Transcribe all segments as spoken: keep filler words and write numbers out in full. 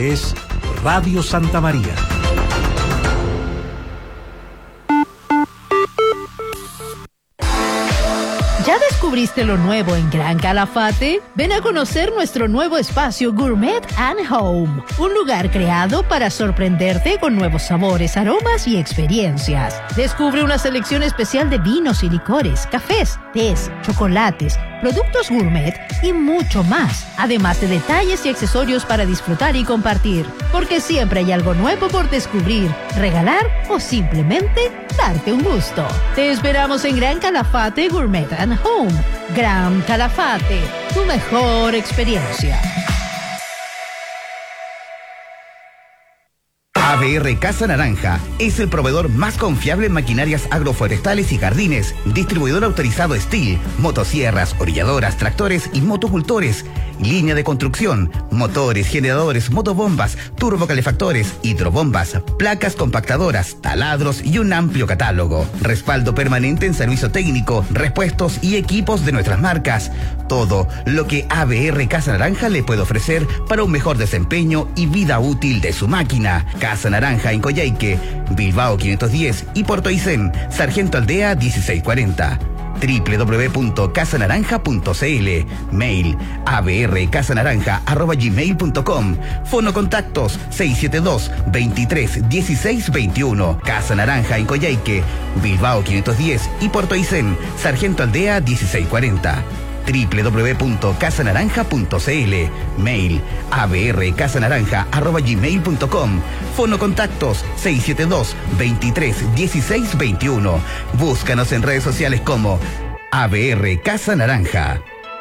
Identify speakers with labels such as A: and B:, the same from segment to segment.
A: es Radio Santa María.
B: ¿Ya descubriste lo nuevo en Gran Calafate? Ven a conocer nuestro nuevo espacio Gourmet and Home, un lugar creado para sorprenderte con nuevos sabores, aromas y experiencias. Descubre una selección especial de vinos y licores, cafés, tés, chocolates, productos gourmet y mucho más, además de detalles y accesorios para disfrutar y compartir, porque siempre hay algo nuevo por descubrir, regalar o simplemente darte un gusto. Te esperamos en Gran Calafate Gourmet and Home. Gran Calafate, tu mejor experiencia.
C: A B R Casa Naranja es el proveedor más confiable en maquinarias agroforestales y jardines, distribuidor autorizado Steel, motosierras, orilladoras, tractores y motocultores, línea de construcción, motores, generadores, motobombas, turbocalefactores, hidrobombas, placas compactadoras, taladros y un amplio catálogo. Respaldo permanente en servicio técnico, repuestos y equipos de nuestras marcas. Todo lo que A B R Casa Naranja le puede ofrecer para un mejor desempeño y vida útil de su máquina. Casa Naranja en Coyhaique, Bilbao quinientos diez y Puerto Aysén, Sargento Aldea dieciséis cuarenta. doble u doble u doble u punto casa naranja punto c l. Mail abrcasanaranja arroba gmail punto com. Fono contactos seis siete dos, veintitrés, dieciséis veintiuno. Casa Naranja en Coyhaique, Bilbao quinientos diez y Puerto Aysén, Sargento Aldea dieciséis cuarenta. doble u doble u doble u punto casa naranja punto c l. Mail abrcasanaranja arroba gmail punto com. Fono contactos seis siete dos, veintitrés, dieciséis veintiuno. Búscanos en redes sociales como A B R Casa Naranja.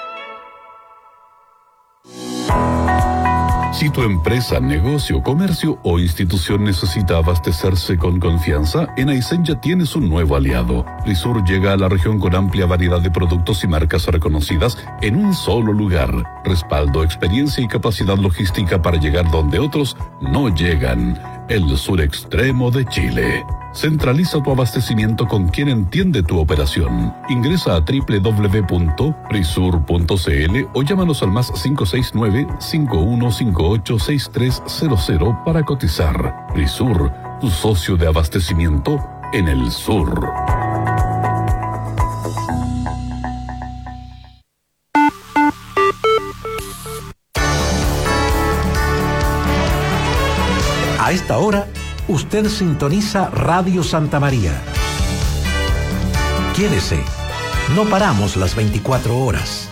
D: Si tu empresa, negocio, comercio o institución necesita abastecerse con confianza, en Aysén ya tienes un nuevo aliado. Risur llega a la región con amplia variedad de productos y marcas reconocidas en un solo lugar. Respaldo, experiencia y capacidad logística para llegar donde otros no llegan. El sur extremo de Chile. Centraliza tu abastecimiento con quien entiende tu operación. Ingresa a doble u doble u doble u punto risur punto c l o llámanos al más cinco seis nueve, cinco uno cinco ocho, seis tres cero cero para cotizar. Risur, tu socio de abastecimiento en el sur.
A: A esta hora, usted sintoniza Radio Santa María. Quédese, no paramos las veinticuatro horas.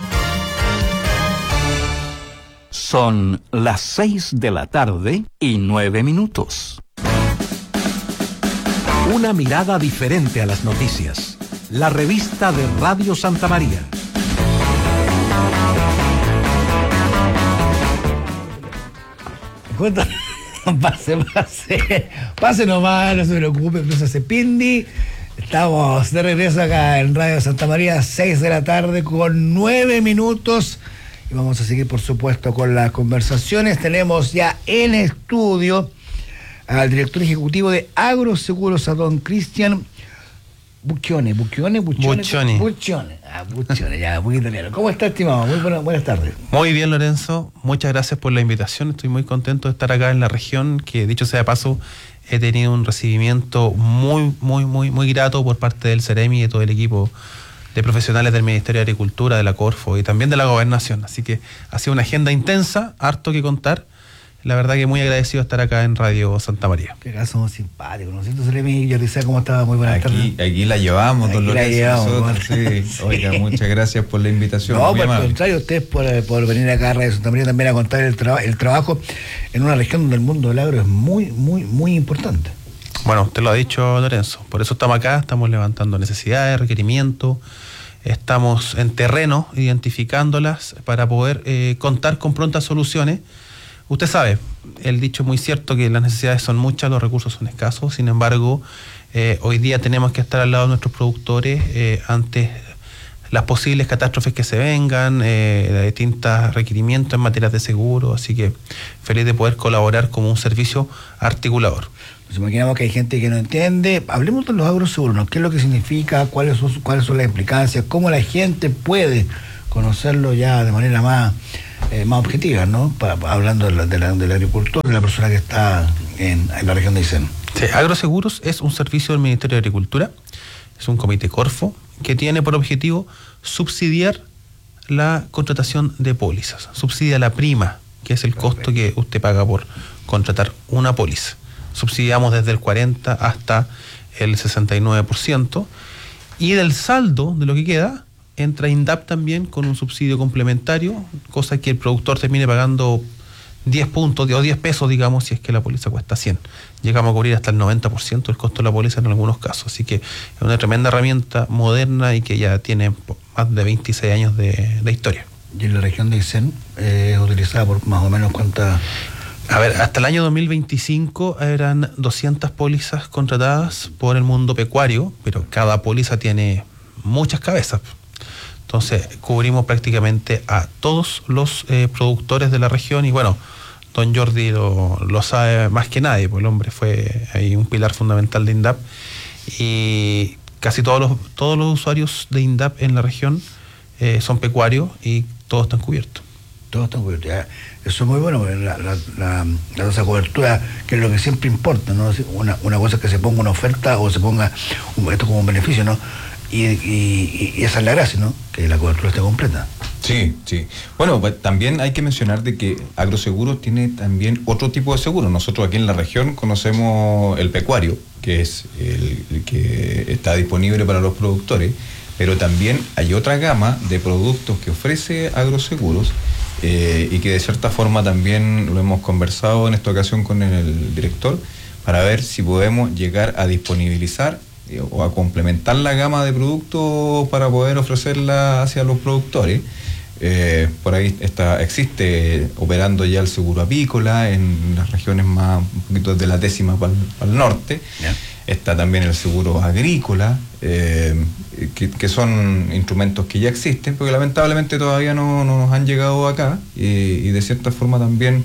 E: Son las seis de la tarde y nueve minutos.
A: Una mirada diferente a las noticias. La revista de Radio Santa María.
F: Pase, pase, pase nomás, no se preocupe, empieza Cepindi. Estamos de regreso acá en Radio Santa María, seis de la tarde con nueve minutos. Y vamos a seguir, por supuesto, con las conversaciones. Tenemos ya en estudio al director ejecutivo de Agroseguros, a don Cristian Buccione. Buccione, Buccione.
G: Buccione.
F: Buccione. Ah, Buccione, ya, muy italiano. ¿Cómo está, estimado? Muy buena, buenas tardes.
G: Muy bien, Lorenzo. Muchas gracias por la invitación. Estoy muy contento de estar acá en la región, que dicho sea de paso, he tenido un recibimiento muy, muy, muy, muy grato por parte del Ceremi y de todo el equipo de profesionales del Ministerio de Agricultura, de la Corfo y también de la Gobernación. Así que ha sido una agenda intensa, harto que contar. La verdad que muy agradecido de estar acá en Radio Santa María.
F: Que acá somos simpáticos, ¿no es cierto, Ceremi? Yo decía cómo estaba, muy buenas
H: aquí,
F: tardes.
H: Aquí la llevamos, don
F: Aquí la
H: Lorenzo,
F: llevamos,
H: nosotros, sí. Sí. Oiga, muchas gracias por la invitación.
F: No,
H: muy
F: por el
H: amable.
F: contrario, ustedes por, por venir acá a Radio Santa María también a contar el, traba, el trabajo en una región donde el mundo del agro es muy, muy, muy importante.
G: Bueno, usted lo ha dicho, Lorenzo. Por eso estamos acá, estamos levantando necesidades, requerimientos. Estamos en terreno identificándolas para poder eh, contar con prontas soluciones. Usted sabe, el dicho es muy cierto que las necesidades son muchas, los recursos son escasos. Sin embargo, eh, hoy día tenemos que estar al lado de nuestros productores eh, ante las posibles catástrofes que se vengan, eh, de distintos requerimientos en materia de seguro. Así que feliz de poder colaborar como un servicio articulador.
F: Nos imaginamos que hay gente que no entiende. Hablemos de los agroseguros, ¿no? ¿Qué es lo que significa? ¿Cuáles son, cuáles son las implicancias? ¿Cómo la gente puede conocerlo ya de manera más eh, más objetivas, ¿no? Pa, pa, hablando de la, de la, del agricultor, de la persona que está en, en la región de Aysén.
G: Sí, Agroseguros es un servicio del Ministerio de Agricultura, es un comité Corfo que tiene por objetivo subsidiar la contratación de pólizas, subsidia la prima, que es el costo que usted paga por contratar una póliza. Subsidiamos desde el cuarenta hasta el sesenta y nueve por ciento, y del saldo de lo que queda entra INDAP también con un subsidio complementario, cosa que el productor termine pagando diez puntos o diez pesos, digamos, si es que la póliza cuesta cien. Llegamos a cubrir hasta el noventa por ciento del costo de la póliza en algunos casos, así que es una tremenda herramienta moderna y que ya tiene más de veintiséis años de, de historia.
F: ¿Y en la región de Aysén es eh, utilizada por más o menos cuántas?
G: A ver, hasta el año dos mil veinticinco eran doscientas pólizas contratadas por el mundo pecuario, pero cada póliza tiene muchas cabezas. Entonces, cubrimos prácticamente a todos los eh, productores de la región y bueno, don Jordi lo, lo sabe más que nadie, porque el hombre fue ahí un pilar fundamental de INDAP y casi todos los, todos los usuarios de INDAP en la región eh, son pecuarios y todos están cubiertos.
F: Todos están cubiertos. Ya. Eso es muy bueno, porque la, la, la, la tasa de cobertura, que es lo que siempre importa, ¿no? Una, una cosa es que se ponga una oferta o se ponga un, esto como un beneficio, ¿no? Y, y, y esa es la gracia, ¿no? Que la cobertura esté completa.
H: Sí, sí. Bueno, pues también hay que mencionar de que Agroseguros tiene también otro tipo de seguro. Nosotros aquí en la región conocemos el pecuario, que es el, el que está disponible para los productores, pero también hay otra gama de productos que ofrece Agroseguros eh, y que de cierta forma también lo hemos conversado en esta ocasión con el director para ver si podemos llegar a disponibilizar o a complementar la gama de productos para poder ofrecerla hacia los productores. Eh, por ahí está, existe operando ya el seguro apícola en las regiones más, un poquito de la décima para el norte. Yeah. Está también el seguro agrícola, eh, que, que son instrumentos que ya existen, porque lamentablemente todavía no, no nos han llegado acá y, y de cierta forma también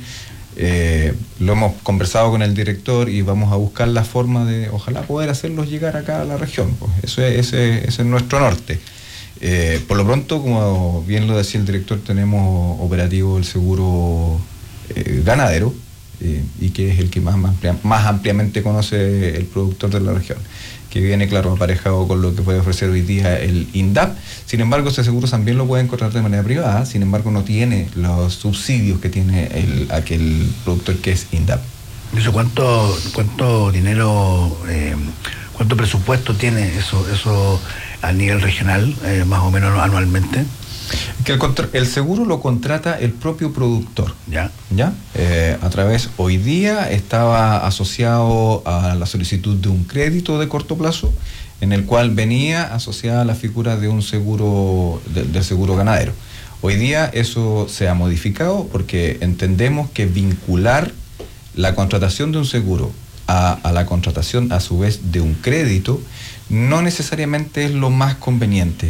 H: Eh, lo hemos conversado con el director y vamos a buscar la forma de, ojalá, poder hacerlos llegar acá a la región. Pues eso es, ese, ese es nuestro norte. Eh, por lo pronto, como bien lo decía el director, tenemos operativo el seguro eh, ganadero eh, y que es el que más, más, amplia, más ampliamente conoce el productor de la región, que viene, claro, aparejado con lo que puede ofrecer hoy día el INDAP. Sin embargo, ese seguro también lo puede encontrar de manera privada, sin embargo no tiene los subsidios que tiene el, aquel productor que es INDAP.
F: ¿Eso cuánto, cuánto dinero, eh, cuánto presupuesto tiene eso, eso a nivel regional, eh, más o menos anualmente?
H: Que el, el seguro lo contrata el propio productor.
F: Ya.
H: ¿Ya? Eh, a través, hoy día estaba asociado a la solicitud de un crédito de corto plazo, en el cual venía asociada la figura de un seguro, de, del seguro ganadero. Hoy día eso se ha modificado porque entendemos que vincular la contratación de un seguro a, a la contratación a su vez de un crédito no necesariamente es lo más conveniente.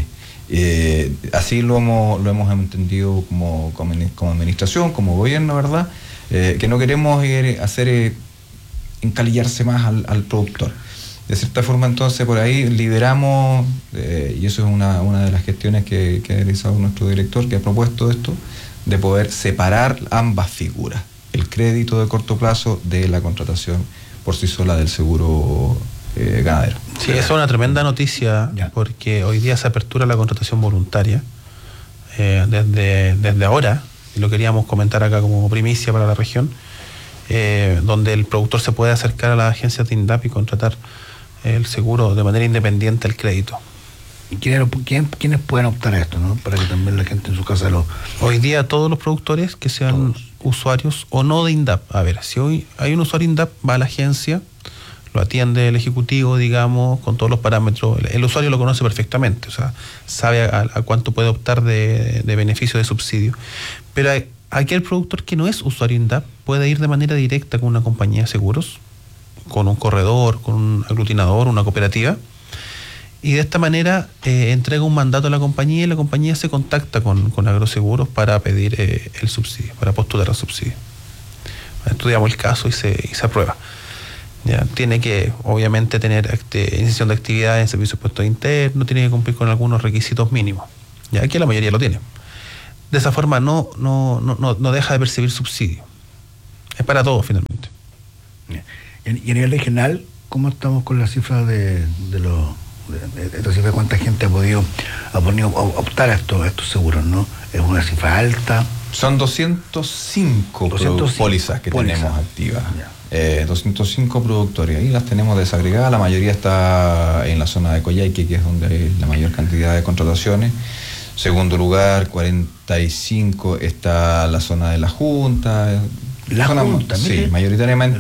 H: Eh, así lo hemos, lo hemos entendido como, como, como administración, como gobierno, ¿verdad? Eh, que no queremos eh, hacer eh, encalillarse más al, al productor. De cierta forma, entonces, por ahí liberamos, eh, y eso es una, una de las gestiones que, que ha realizado nuestro director, que ha propuesto esto, de poder separar ambas figuras, el crédito de corto plazo de la contratación por sí sola del seguro eh, ganadero.
G: Sí, eso es una tremenda noticia, ya, porque hoy día se apertura la contratación voluntaria eh, desde, desde ahora, y lo queríamos comentar acá como primicia para la región, eh, donde el productor se puede acercar a las agencias de INDAP y contratar el seguro de manera independiente al crédito.
F: ¿Y quiénes, quién, quiénes pueden optar a esto, no? Para que también la gente en su casa lo...
G: Hoy día todos los productores que sean todos usuarios o no de INDAP. A ver, si hoy hay un usuario INDAP, va a la agencia, lo atiende el ejecutivo, digamos, con todos los parámetros. El, el usuario lo conoce perfectamente, o sea, sabe a, a cuánto puede optar de, de beneficio de subsidio. Pero hay, aquel productor que no es usuario INDAP puede ir de manera directa con una compañía de seguros, con un corredor, con un aglutinador, una cooperativa, y de esta manera eh, entrega un mandato a la compañía y la compañía se contacta con, con Agroseguros para pedir eh, el subsidio, para postular el subsidio. Estudiamos el caso y se, y se aprueba. Ya, tiene que, obviamente, tener este, iniciación de actividad en servicios puestos internos, tiene que cumplir con algunos requisitos mínimos. Ya, aquí la mayoría lo tiene. de esa forma no, no, no, no, no deja de percibir subsidio. Es para todos finalmente.
F: Y a nivel regional, ¿cómo estamos con las cifras de, de los de, de, de, de cuánta gente ha podido, ha podido optar a estos, a estos seguros, ¿no? ¿Es una cifra alta?
H: Son doscientos cinco, doscientos cinco pólizas que póliza. tenemos activas. Eh, doscientos cinco productores. Ahí las tenemos desagregadas. La mayoría está en la zona de Coyhaique, que es donde hay la mayor cantidad de contrataciones. Segundo lugar, cuarenta y cinco está la zona de la Junta.
F: La
H: zona,
F: Junta,
H: sí,
F: mire.
H: mayoritariamente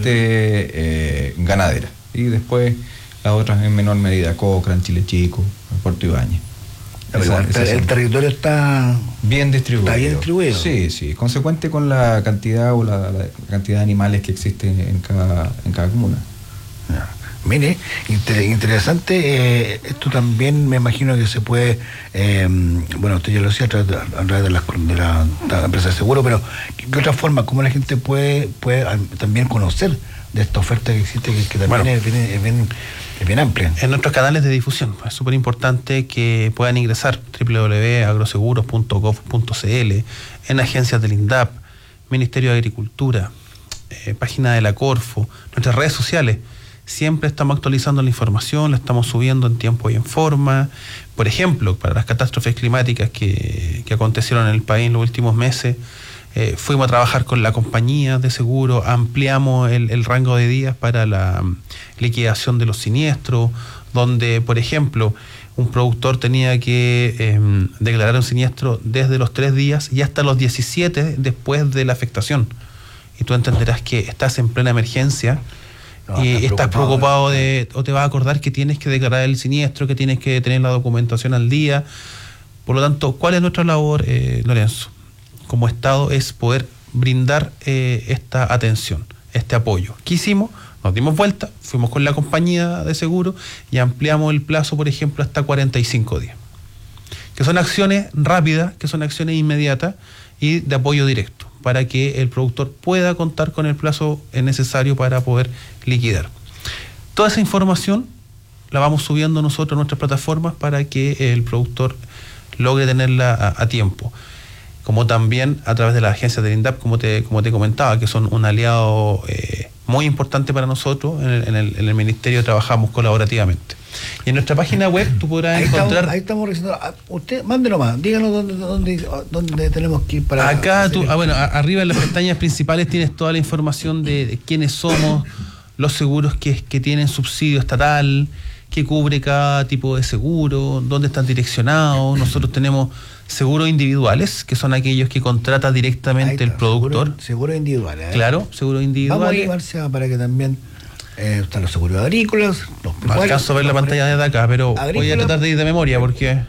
H: eh, ganadera. Y después las otras en menor medida, Cochrane, Chile Chico, Puerto Ibáñez.
F: Esa, el, el territorio está
H: bien distribuido.
F: Está bien distribuido.
H: Sí, sí, consecuente con la cantidad o la, la cantidad de animales que existen en cada, en cada comuna.
F: Ya. Mire, inter, interesante, eh, esto también me imagino que se puede, eh, bueno, usted ya lo decía a través de, a través de, la, de, la, de la empresa de seguro, pero ¿qué, qué otra forma? ¿Cómo la gente puede, puede también conocer de esta oferta que existe, que, que también bueno, es, bien, es, bien, es bien amplia?
G: En nuestros canales de difusión, es súper importante que puedan ingresar doble u doble u doble u punto agroseguros punto gov punto c l, en agencias del INDAP, Ministerio de Agricultura, eh, página de la Corfo, nuestras redes sociales. Siempre estamos actualizando la información, la estamos subiendo en tiempo y en forma. Por ejemplo, para las catástrofes climáticas que, que acontecieron en el país en los últimos meses, eh, fuimos a trabajar con la compañía de seguro, ampliamos el, el rango de días para la um, liquidación de los siniestros, donde, por ejemplo, un productor tenía que eh, declarar un siniestro desde los tres días y hasta los diecisiete después de la afectación. Y tú entenderás que estás en plena emergencia. No, y estás, estás preocupado de, o te vas a acordar que tienes que declarar el siniestro, que tienes que tener la documentación al día. Por lo tanto, ¿cuál es nuestra labor, eh, Lorenzo? Como Estado es poder brindar eh, esta atención, este apoyo. ¿Qué hicimos? Nos dimos vuelta, fuimos con la compañía de seguro y ampliamos el plazo, por ejemplo, hasta cuarenta y cinco días. Que son acciones rápidas, que son acciones inmediatas y de apoyo directo, para que el productor pueda contar con el plazo necesario para poder liquidar. Toda esa información la vamos subiendo nosotros a nuestras plataformas para que el productor logre tenerla a, a tiempo. Como también a través de las agencias del INDAP, como te, como te comentaba, que son un aliado eh, muy importante para nosotros. En el, en, el, en el Ministerio trabajamos colaborativamente. Y en nuestra página web tú podrás
F: ahí
G: encontrar...
F: Estamos, ahí estamos diciendo, usted, mándenos más, díganos dónde, dónde, dónde tenemos que ir para...
G: Acá, tú, ah, bueno, a, arriba en las pestañas principales tienes toda la información de, de quiénes somos, los seguros que, que tienen subsidio estatal, qué cubre cada tipo de seguro, dónde están direccionados. Nosotros tenemos seguros individuales, que son aquellos que contrata directamente está, el productor.
F: Seguros seguro individuales. ¿eh?
G: Claro, seguros individuales.
F: Vamos a ir, Marcia, para que también... Eh, están los seguros agrícolas, los
G: no alcanzo a ver la pantalla desde acá, pero voy a tratar de ir de memoria porque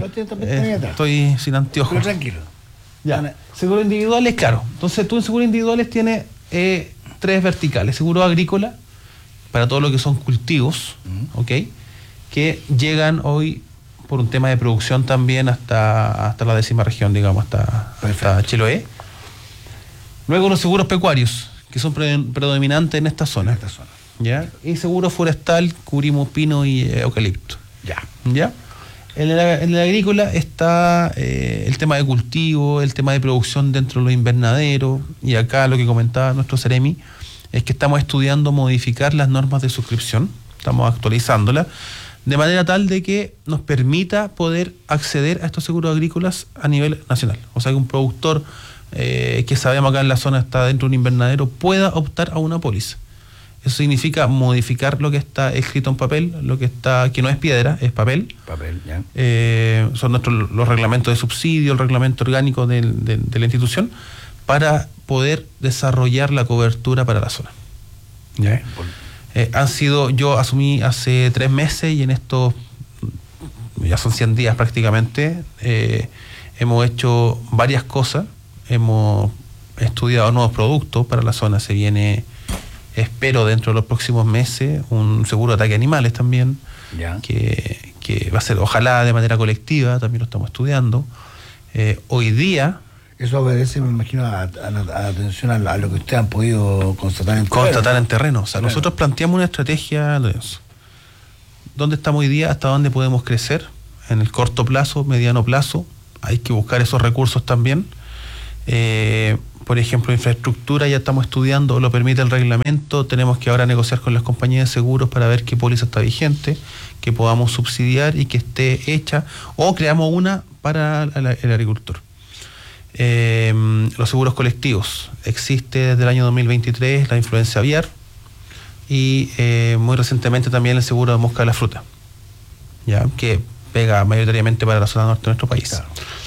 G: eh, estoy sin anteojos.
F: Pero tranquilo.
G: Ya. Seguros individuales, claro. Entonces tú en seguros individuales tienes eh, tres verticales. Seguro agrícola, para todo lo que son cultivos, uh-huh. ¿ok? Que llegan hoy por un tema de producción también hasta, hasta la décima región, digamos, hasta, hasta Chiloé. Luego los seguros pecuarios, que son pre- predominantes en esta zona.
F: En esta zona.
G: ¿Ya? Y seguro forestal, cubrimos pino y eh, eucalipto.
F: Ya.
G: ¿Ya? En el, en el agrícola está eh, el tema de cultivo, el tema de producción dentro de los invernaderos, y acá lo que comentaba nuestro Ceremi es que estamos estudiando modificar las normas de suscripción, estamos actualizándolas, de manera tal de que nos permita poder acceder a estos seguros agrícolas a nivel nacional. O sea que un productor eh, que sabemos acá en la zona está dentro de un invernadero pueda optar a una póliza. Eso significa modificar lo que está escrito en papel, lo que está, que no es piedra, es papel.
F: Papel, ya.
G: Eh, son nuestros los reglamentos de subsidio, el reglamento orgánico de, de, de la institución, para poder desarrollar la cobertura para la zona. ¿Ya? Eh, han sido, yo asumí hace tres meses y en estos, ya son cien días prácticamente, eh, hemos hecho varias cosas, hemos estudiado nuevos productos para la zona, se viene... Espero dentro de los próximos meses un seguro de ataque a animales también,
F: ya.
G: que, que va a ser ojalá de manera colectiva, también lo estamos estudiando. Eh, hoy día...
F: Eso obedece, me imagino, a, a, a atención a, a lo que ustedes han podido constatar en terreno.
G: Constatar en terreno. O sea, terreno. Nosotros planteamos una estrategia, Lorenzo. ¿Dónde estamos hoy día? ¿Hasta dónde podemos crecer? En el corto plazo, mediano plazo hay que buscar esos recursos también. Eh, por ejemplo, infraestructura, ya estamos estudiando, lo permite el reglamento, tenemos que ahora negociar con las compañías de seguros para ver qué póliza está vigente, que podamos subsidiar y que esté hecha, o creamos una para el, el agricultor. Eh, los seguros colectivos, existe desde el año dos mil veintitrés la influencia aviar y eh, muy recientemente también el seguro de mosca de la fruta, ya que pega mayoritariamente para la zona norte de nuestro país. Claro.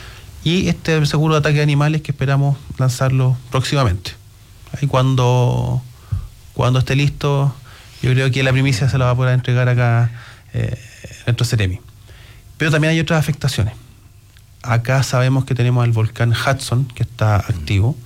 G: Y este seguro de ataque de animales que esperamos lanzarlo próximamente. Ahí cuando, cuando esté listo, yo creo que la primicia se la va a poder entregar acá eh, nuestro Ceremi. Pero también hay otras afectaciones. Acá sabemos que tenemos el volcán Hudson, que está activo.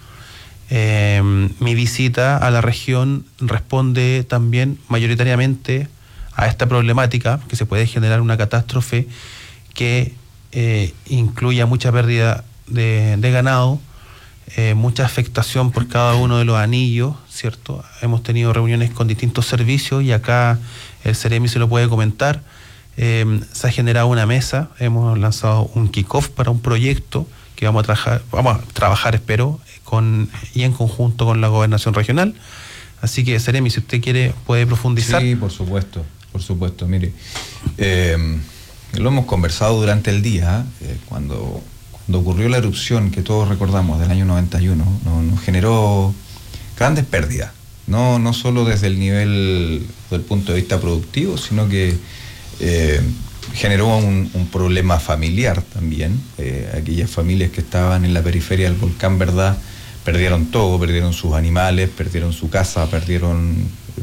G: Eh, mi visita a la región responde también mayoritariamente a esta problemática, que se puede generar una catástrofe que eh, incluya mucha pérdida de, de ganado, eh, mucha afectación por cada uno de los anillos, ¿cierto? Hemos tenido reuniones con distintos servicios y acá el Ceremi se lo puede comentar. Eh, se ha generado una mesa, hemos lanzado un kickoff para un proyecto que vamos a trabajar, vamos a trabajar, espero, con y en conjunto con la Gobernación Regional. Así que, Ceremi, si usted quiere, puede profundizar.
H: Sí, por supuesto, por supuesto. Mire, eh, lo hemos conversado durante el día, eh, cuando, cuando ocurrió la erupción que todos recordamos del año noventa y uno, no, nos generó grandes pérdidas, no, no solo desde el nivel del punto de vista productivo, sino que eh, generó un, un problema familiar también. Eh, aquellas familias que estaban en la periferia del volcán, ¿verdad?, perdieron todo, perdieron sus animales, perdieron su casa, perdieron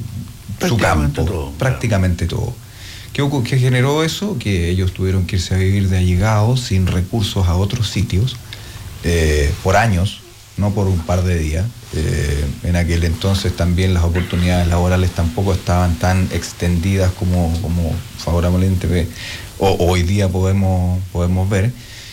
H: su campo, todo, prácticamente claro. todo. ¿Qué, ¿Qué generó eso? Que ellos tuvieron que irse a vivir de allegados, sin recursos, a otros sitios, eh, por años, no por un par de días. Eh, en aquel entonces también las oportunidades laborales tampoco estaban tan extendidas como, como favorablemente o, hoy día podemos, podemos ver.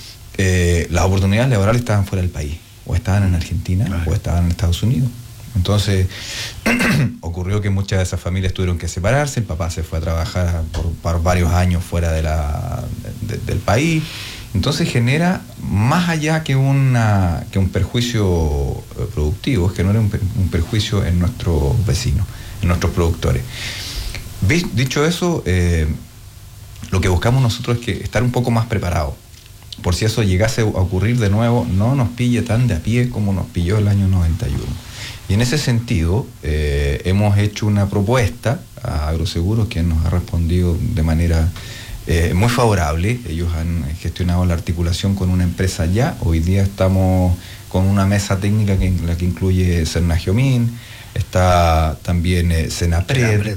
H: Eh, las oportunidades laborales estaban fuera del país, o estaban en Argentina, claro, o estaban en Estados Unidos. Entonces ocurrió que muchas de esas familias tuvieron que separarse, el papá se fue a trabajar por, por varios años fuera de la, de, del país. Entonces genera, más allá que, una, que un perjuicio productivo, es que no era un, un perjuicio en nuestros vecinos, en nuestros productores. Dicho eso, eh, lo que buscamos nosotros es que estar un poco más preparados, por si eso llegase a ocurrir de nuevo, no nos pille tan de a pie como nos pilló el año noventa y uno. Y en ese sentido, eh, hemos hecho una propuesta a Agroseguros, que nos ha respondido de manera eh, muy favorable. Ellos han gestionado la articulación con una empresa ya. Hoy día estamos con una mesa técnica que, la que incluye Cernagiomín, está también eh, Senapred, Senapred,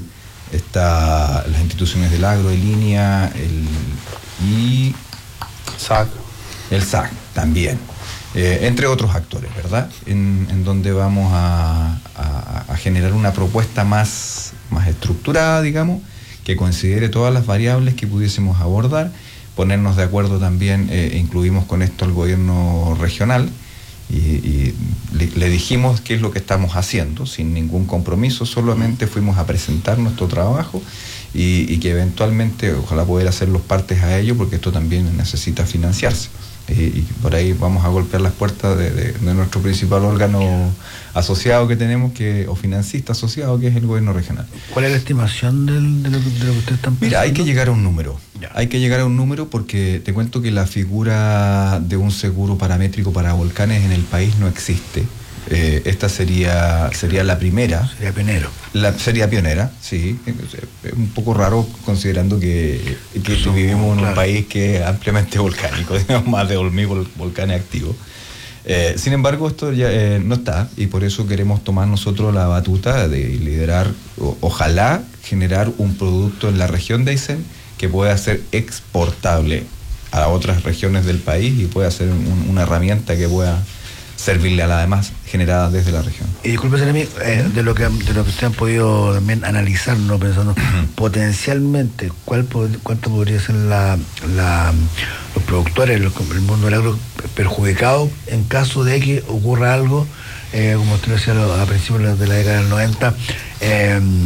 H: está las instituciones del agro de línea, el, y
G: S A C.
H: El S A C también. Eh, entre otros actores, ¿verdad? En, en donde vamos a, a, a generar una propuesta más, más estructurada, digamos, que considere todas las variables que pudiésemos abordar, ponernos de acuerdo también, eh, incluimos con esto al gobierno regional, y, y le, le dijimos qué es lo que estamos haciendo, sin ningún compromiso, solamente fuimos a presentar nuestro trabajo, y, y que eventualmente, ojalá poder hacer los partes a ello, porque esto también necesita financiarse. Y por ahí vamos a golpear las puertas de, de, de nuestro principal órgano asociado que tenemos, que o financista asociado, que es el gobierno regional.
F: ¿Cuál es la estimación del, de, lo, de lo que ustedes están pensando?
H: Mira, hay que llegar a un número. Ya. Hay que llegar a un número porque te cuento que la figura de un seguro paramétrico para volcanes en el país no existe. Eh, esta sería sería la primera.
F: Sería pionero.
H: La, sería pionera, sí. Es un poco raro considerando que, que Eso, vivimos en claro. un país que es ampliamente volcánico, digamos, más de mil volcanes activos. Eh, sin embargo, esto ya eh, no está, y por eso queremos tomar nosotros la batuta de liderar, o, ojalá generar un producto en la región de Aysén que pueda ser exportable a otras regiones del país y pueda ser un, una herramienta que pueda servirle a las demás generadas desde la región.
F: Y disculpe, Ceremi, eh, de lo que de lo que ustedes han podido también analizar, ¿no? Pensando potencialmente cuál cuánto podría ser la, la los productores, los, el mundo del agro perjudicado en caso de que ocurra algo, eh, como usted decía a principios de la década del noventa, eh,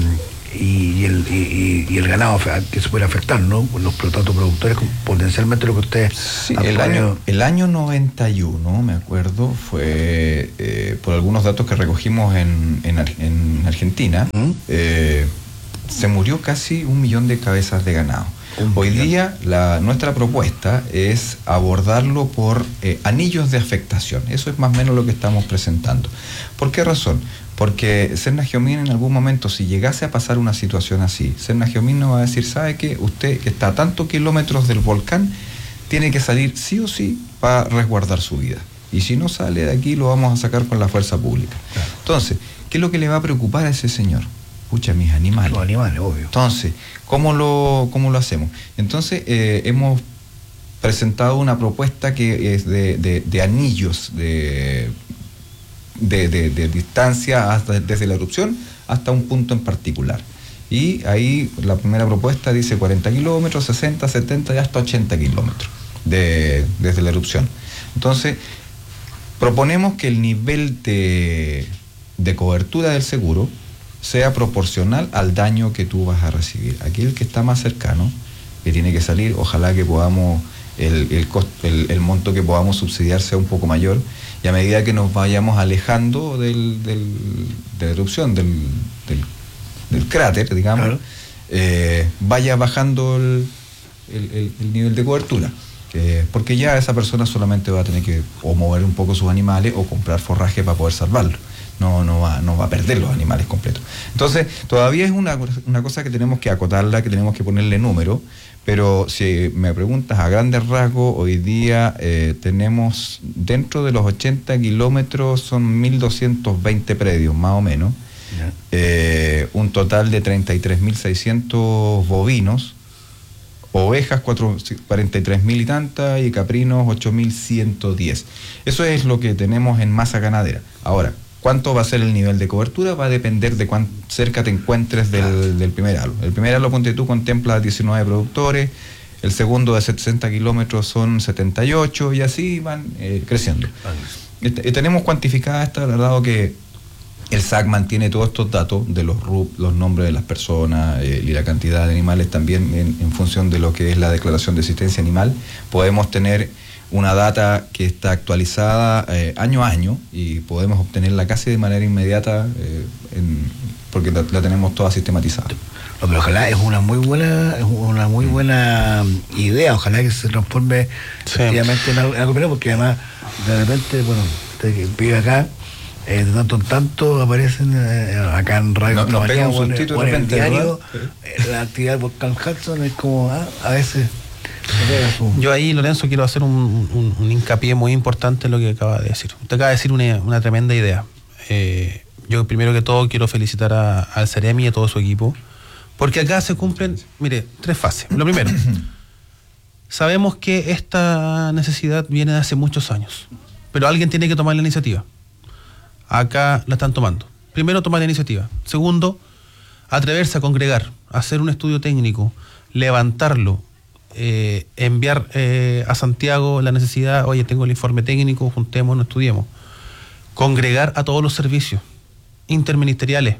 F: y, y, el, y, y el ganado que se puede afectar, ¿no? Los tanto productores, potencialmente lo que ustedes...
H: Sí, el año, el año noventa y uno, me acuerdo, fue eh, por algunos datos que recogimos en, en, en Argentina, ¿Mm? eh, se murió casi un millón de cabezas de ganado. Hoy día la, nuestra propuesta es abordarlo por eh, anillos de afectación. Eso es más o menos lo que estamos presentando. ¿Por qué razón? Porque Serna-Geomín en algún momento, si llegase a pasar una situación así, Serna-Geomín nos va a decir, ¿sabe qué? Usted que está a tantos kilómetros del volcán, tiene que salir sí o sí para resguardar su vida. Y si no sale de aquí, lo vamos a sacar con la fuerza pública. Claro. Entonces, ¿qué es lo que le va a preocupar a ese señor? Escucha, mis animales.
F: Los animales, obvio.
H: Entonces, ¿cómo lo, cómo lo hacemos? Entonces, eh, hemos presentado una propuesta que es de, de, de anillos de, de, de, de distancia hasta, desde la erupción hasta un punto en particular. Y ahí la primera propuesta dice cuarenta kilómetros, sesenta, setenta y hasta ochenta kilómetros de, desde la erupción. Entonces, proponemos que el nivel de, de cobertura del seguro sea proporcional al daño que tú vas a recibir. Aquel que está más cercano, que tiene que salir, ojalá que podamos, el, el, costo, el, el monto que podamos subsidiar sea un poco mayor, y a medida que nos vayamos alejando del, del, de la erupción, del, del, del cráter, digamos, claro. eh, vaya bajando el, el, el, el nivel de cobertura. Eh, porque ya esa persona solamente va a tener que o mover un poco sus animales o comprar forraje para poder salvarlo. No, no, va, no va a perder los animales completos. Entonces, todavía es una, una cosa que tenemos que acotarla, que tenemos que ponerle número, pero si me preguntas a grandes rasgos, hoy día eh, tenemos dentro de los ochenta kilómetros son mil doscientos veinte predios, más o menos, yeah. eh, un total de treinta y tres mil seiscientos bovinos, ovejas cuarenta y tres mil y tantas y caprinos ocho mil ciento diez. Eso es lo que tenemos en masa ganadera. Ahora, ¿cuánto va a ser el nivel de cobertura? Va a depender de cuán cerca te encuentres del, del primer halo. El primer halo, ponte tú, contempla diecinueve productores, el segundo de sesenta kilómetros son setenta y ocho, y así van eh, creciendo. Vale. Y tenemos cuantificada esta, dado que el S A C mantiene todos estos datos de los R U P, los nombres de las personas eh, y la cantidad de animales también en, en función de lo que es la declaración de existencia animal. Podemos tener una data que está actualizada eh, año a año y podemos obtenerla casi de manera inmediata eh, en, porque la, la tenemos toda sistematizada.
F: No, pero ojalá es una muy buena es una muy buena idea, ojalá que se transforme sí. efectivamente en algo, porque además de repente, bueno, usted que vive acá, Eh, de tanto en tanto aparecen eh, acá en Radio
H: no, nos pega un
F: bueno,
H: sustito
F: bueno,
H: de repente,
F: en el diario, eh, la actividad de Volcán Hudson es como ah, a veces
G: su... Yo ahí, Lorenzo, quiero hacer un, un, un hincapié muy importante en lo que acaba de decir. Usted acaba de decir una, una tremenda idea. Eh, yo primero que todo quiero felicitar a, al Ceremi y a todo su equipo, porque acá se cumplen, mire, tres fases. Lo primero, sabemos que esta necesidad viene de hace muchos años, pero alguien tiene que tomar la iniciativa. Acá la están tomando. Primero, tomar la iniciativa. Segundo, atreverse a congregar, hacer un estudio técnico, levantarlo, eh, enviar eh, a Santiago la necesidad, oye, tengo el informe técnico, juntémonos, estudiemos. Congregar a todos los servicios interministeriales.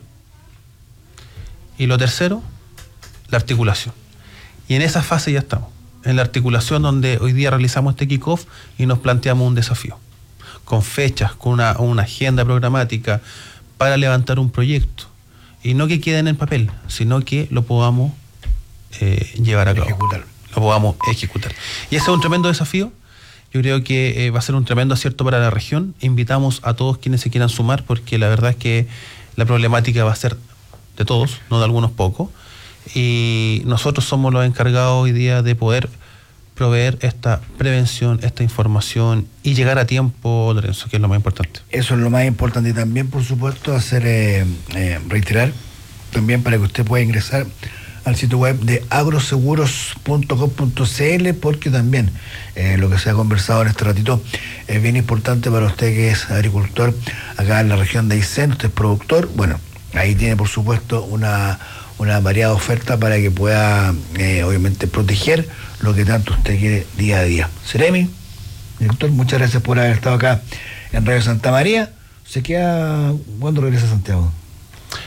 G: Y lo tercero, la articulación. Y en esa fase ya estamos. En la articulación donde hoy día realizamos este kickoff y nos planteamos un desafío. Con fechas, con una, una agenda programática para levantar un proyecto. Y no que quede en el papel, sino que lo podamos eh, llevar a cabo.
F: Ejecutar.
G: Lo podamos ejecutar. Y ese es un tremendo desafío. Yo creo que eh, va a ser un tremendo acierto para la región. Invitamos a todos quienes se quieran sumar, porque la verdad es que la problemática va a ser de todos, no de algunos pocos. Y nosotros somos los encargados hoy día de poder proveer esta prevención, esta información y llegar a tiempo, Lorenzo, que es lo más importante.
F: Eso es lo más importante, y también, por supuesto, hacer eh, eh, reiterar también para que usted pueda ingresar al sitio web de agroseguros punto com punto c l, porque también eh, lo que se ha conversado en este ratito es bien importante para usted que es agricultor acá en la región de Aysén, usted es productor. Bueno, ahí tiene, por supuesto, una una variada oferta para que pueda, eh, obviamente, proteger lo que tanto usted quiere día a día. Ceremi, director, muchas gracias por haber estado acá en Radio Santa María. ¿Se queda? ¿Cuándo regresa a Santiago?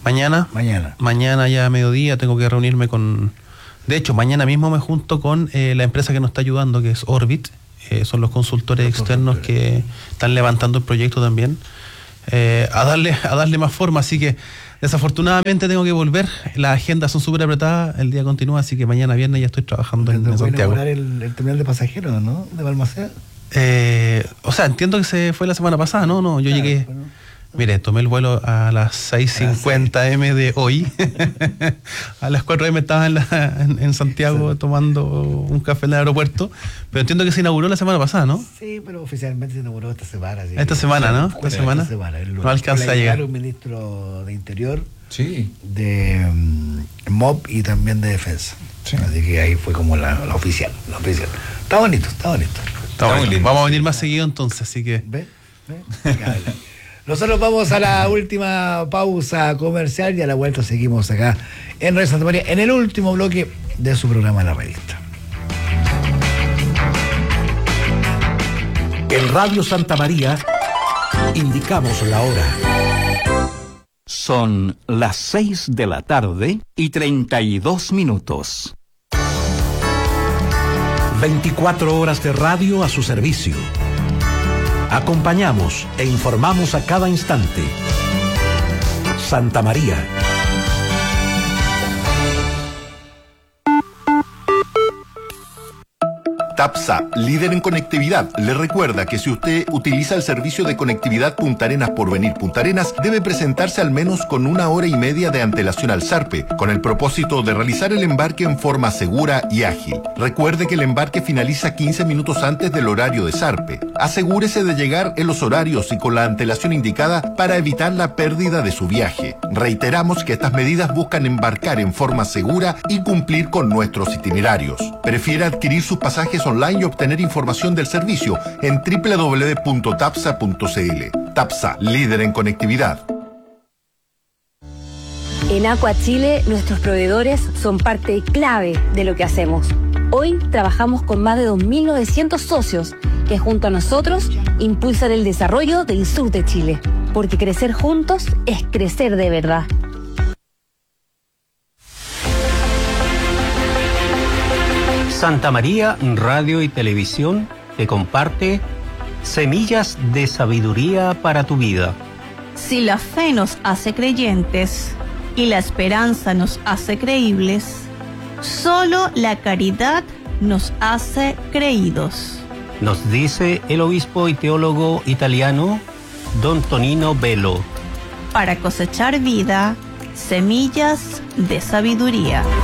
G: Mañana.
F: Mañana.
G: Mañana ya a mediodía tengo que reunirme con... De hecho, mañana mismo me junto con eh, la empresa que nos está ayudando, que es Orbit. Eh, son los consultores los externos consultores. que están levantando el proyecto también. Eh, a darle a darle más forma, así que desafortunadamente tengo que volver. Las agendas son súper apretadas, el día continúa, así que mañana viernes ya estoy trabajando en, en Santiago.
F: El, el terminal de pasajeros, ¿no? De Balmaceda.
G: Eh, o sea, entiendo que se fue la semana pasada, ¿no? No, yo claro, llegué... Bueno. Mire, tomé el vuelo a las seis cincuenta eme de hoy. A las cuatro eme estaba en, la, en, en Santiago sí. tomando un café en el aeropuerto. Pero entiendo que se inauguró la semana pasada, ¿no?
F: Sí, pero oficialmente se inauguró esta semana. ¿Sí?
G: Esta semana, ¿no? Esta
F: sí,
G: semana.
F: Esta semana.
G: No alcanza a llegar.
F: Un ministro de Interior,
H: sí.
F: de um, M O B y también de Defensa. Sí. Así que ahí fue como la, la oficial, la oficial. Está bonito, está bonito.
G: Está, está bonito. Lindo. Vamos a venir más seguido entonces, así que...
F: ¿Ve? ¿Ve? Nosotros vamos a la última pausa comercial y a la vuelta seguimos acá en Radio Santa María, en el último bloque de su programa La Revista.
A: En Radio Santa María indicamos la hora.
E: Son las seis de la tarde y treinta y dos minutos.
A: veinticuatro horas de radio a su servicio. Acompañamos e informamos a cada instante. Santa María.
I: TAPSA, líder en conectividad, le recuerda que si usted utiliza el servicio de conectividad Punta Arenas por venir Punta Arenas, debe presentarse al menos con una hora y media de antelación al SARPE, con el propósito de realizar el embarque en forma segura y ágil. Recuerde que el embarque finaliza quince minutos antes del horario de SARPE. Asegúrese de llegar en los horarios y con la antelación indicada para evitar la pérdida de su viaje. Reiteramos que estas medidas buscan embarcar en forma segura y cumplir con nuestros itinerarios. Prefiere adquirir sus pasajes online y obtener información del servicio en doble u doble u doble u punto tapsa punto c l. TAPSA, líder en conectividad.
J: En Aqua Chile, nuestros proveedores son parte clave de lo que hacemos. Hoy trabajamos con más de dos mil novecientos socios que junto a nosotros impulsan el desarrollo del sur de Chile. Porque crecer juntos es crecer de verdad.
K: Santa María Radio y Televisión te comparte Semillas de Sabiduría para tu Vida.
L: Si la fe nos hace creyentes y la esperanza nos hace creíbles, solo la caridad nos hace creídos.
K: Nos dice el obispo y teólogo italiano Don Tonino Bello.
L: Para cosechar vida, semillas de sabiduría.